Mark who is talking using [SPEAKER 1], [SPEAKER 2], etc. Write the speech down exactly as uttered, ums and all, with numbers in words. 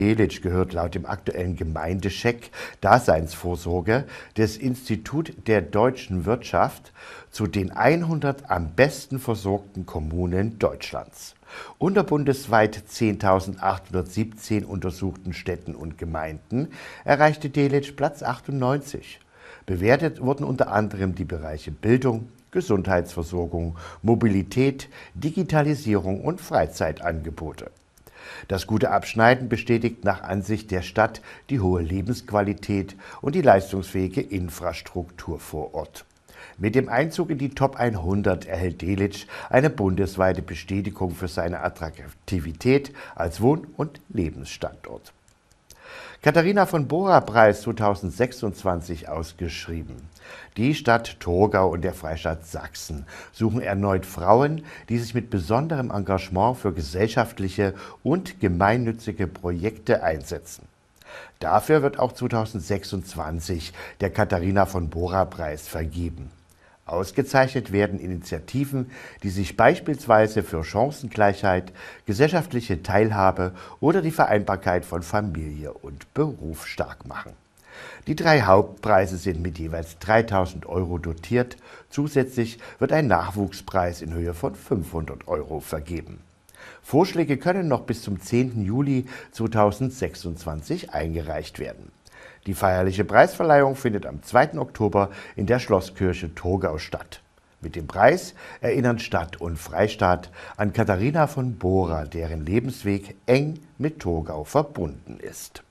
[SPEAKER 1] Delitzsch gehört laut dem aktuellen Gemeindecheck Daseinsvorsorge des Institut der deutschen Wirtschaft zu den hundert am besten versorgten Kommunen Deutschlands. Unter bundesweit zehntausendachthundertsiebzehn untersuchten Städten und Gemeinden erreichte Delitzsch Platz achtundneunzig. Bewertet wurden unter anderem die Bereiche Bildung, Gesundheitsversorgung, Mobilität, Digitalisierung und Freizeitangebote. Das gute Abschneiden bestätigt nach Ansicht der Stadt die hohe Lebensqualität und die leistungsfähige Infrastruktur vor Ort. Mit dem Einzug in die Top hundert erhält Delitzsch eine bundesweite Bestätigung für seine Attraktivität als Wohn- und Lebensstandort. Katharina von Bora-Preis zweitausendsechsundzwanzig ausgeschrieben. Die Stadt Torgau und der Freistaat Sachsen suchen erneut Frauen, die sich mit besonderem Engagement für gesellschaftliche und gemeinnützige Projekte einsetzen. Dafür wird auch zweitausendsechsundzwanzig der Katharina von Bora-Preis vergeben. Ausgezeichnet werden Initiativen, die sich beispielsweise für Chancengleichheit, gesellschaftliche Teilhabe oder die Vereinbarkeit von Familie und Beruf stark machen. Die drei Hauptpreise sind mit jeweils dreitausend Euro dotiert. Zusätzlich wird ein Nachwuchspreis in Höhe von fünfhundert Euro vergeben. Vorschläge können noch bis zum zehnten Juli zweitausendsechsundzwanzig eingereicht werden. Die feierliche Preisverleihung findet am zweiten Oktober in der Schlosskirche Torgau statt. Mit dem Preis erinnern Stadt und Freistaat an Katharina von Bora, deren Lebensweg eng mit Torgau verbunden ist.